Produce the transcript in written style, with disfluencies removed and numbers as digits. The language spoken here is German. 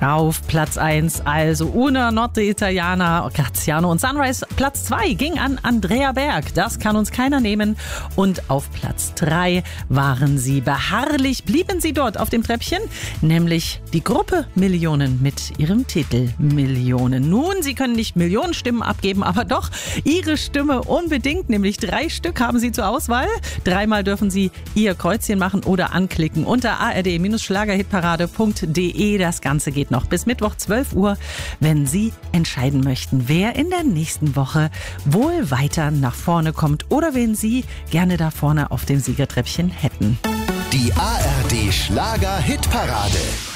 Auf Platz 1, also Una Notte Italiana, Graziano und Sunrise. Platz 2 ging an Andrea Berg, das kann uns keiner nehmen. Und auf Platz 3 waren sie beharrlich, blieben sie dort auf dem Treppchen, nämlich die Gruppe Millionen mit ihrem Titel Millionen. Nun, sie können nicht Millionen Stimmen abgeben, aber doch ihre Stimme unbedingt, nämlich 3 Stück haben sie zur Auswahl. 3-mal dürfen sie ihr Kreuzchen machen oder anklicken unter ard-schlagerhitparade.de. Das Ganze geht noch bis Mittwoch 12 Uhr, wenn Sie entscheiden möchten, wer in der nächsten Woche wohl weiter nach vorne kommt oder wen Sie gerne da vorne auf dem Siegertreppchen hätten. Die ARD Schlager Hitparade.